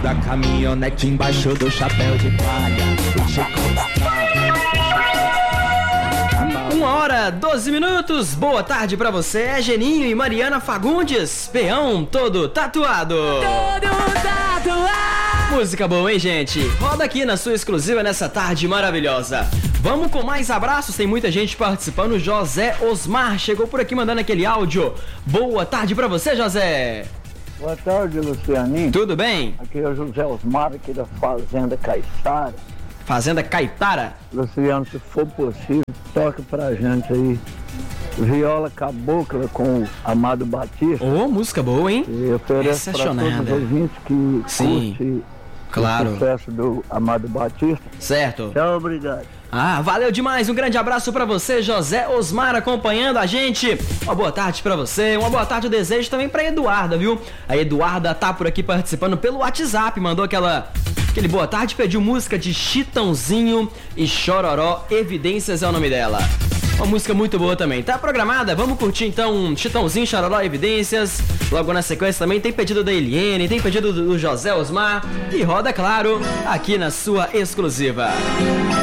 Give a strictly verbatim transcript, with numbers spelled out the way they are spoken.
da caminhonete embaixo do chapéu de palha. Uma hora, doze minutos, boa tarde pra você, é Geninho e Mariana Fagundes, peão todo tatuado. Todo tatuado. Música boa, hein, gente? Roda aqui na sua exclusiva nessa tarde maravilhosa. Vamos com mais abraços, tem muita gente participando. José Osmar chegou por aqui mandando aquele áudio. Boa tarde pra você, José. Boa tarde, Lucianinho. Tudo bem? Aqui é o José Osmar, aqui da Fazenda Caiçara. Fazenda Caetara. Luciano, se for possível, toque pra gente aí Viola Cabocla com o Amado Batista. Ô, oh, música boa, hein? E ofereço para todos os ouvintes que Sim, curte claro. o sucesso do Amado Batista. Certo. Tchau, obrigado. Ah, valeu demais, um grande abraço pra você, José Osmar, acompanhando a gente. Uma boa tarde pra você, uma boa tarde eu desejo também pra Eduarda, viu? A Eduarda tá por aqui participando pelo WhatsApp, mandou aquela... Aquele boa tarde, pediu música de Chitãozinho e Chororó, Evidências é o nome dela. Uma música muito boa também. Tá programada? Vamos curtir então Chitãozinho, Chororó, Evidências. Logo na sequência também tem pedido da Eliene, tem pedido do José Osmar. E roda, claro, aqui na sua exclusiva.